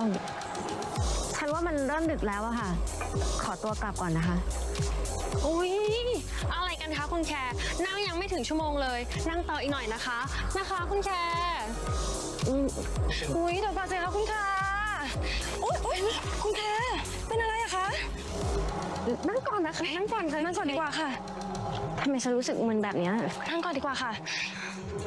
ฉันว่ามันเริ่มดึกแล้วอะค่ะ ขอตัวกลับก่อนนะคะอุ๊ยอะไรกันคะคุณแคร์นั่งยังไม่ถึงชั่วโมงเลย นั่งต่ออีกหน่อยนะคะคุณแคร์อุ๊ยเดี๋ยวก่อนสิคะคุณแคร์อุ๊ยคุณแคร์เป็นอะไรอะคะนั่งก่อนนะคะนั่งก่อนดีกว่าค่ะทำไมฉันรู้สึกมึนแบบเนี้ยนั่งก่อนดีกว่าค่ะ